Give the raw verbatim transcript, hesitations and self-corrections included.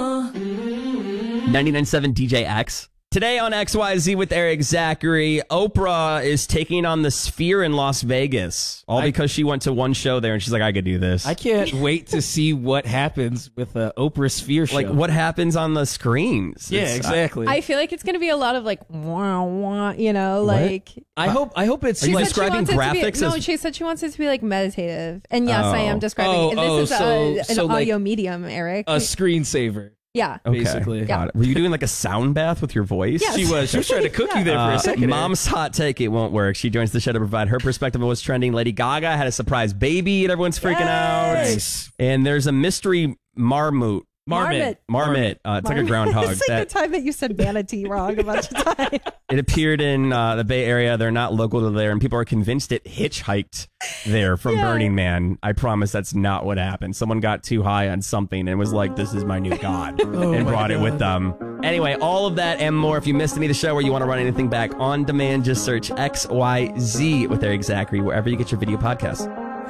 mama. ninety-nine point seven D J X. Today on X Y Z with Eric Zachary, Oprah is taking on the Sphere in Las Vegas, all I, because she went to one show there and she's like, I could do this. I can't wait to see what happens with the Oprah Sphere show. Like, what happens on the screens? Yeah, It's- exactly. I feel like it's going to be a lot of like, wah, wah, you know, What? like. I hope. I hope it's Are you like said she describing wants it to be- graphics no, as- she said she wants it to be like meditative. And yes, Oh. I am describing Oh, it. oh, This is so- a, an so, like, audio medium, Eric. a screensaver. yeah. Okay, basically. got it. Were you doing like a sound bath with your voice? Yes. She was. She was trying to cook you there for Uh, a second. Mom's hot take, it won't work. She joins the show to provide her perspective on what's trending. Lady Gaga had a surprise baby and everyone's freaking out. Nice. And there's a mystery marmot. Marmot. Marmot. Uh, it's like a Marmot. groundhog. It's like that the time that you said manatee wrong a bunch of times. it appeared in uh, the Bay Area. They're not local to there, and people are convinced it hitchhiked there from Yeah. Burning Man. I promise that's not what happened. Someone got too high on something and was like, "This is my new god," Oh and my brought it God. with them. Anyway, all of that and more. If you missed any of the show or you want to run anything back on demand, just search X Y Z with Eric Zachary wherever you get your video podcasts.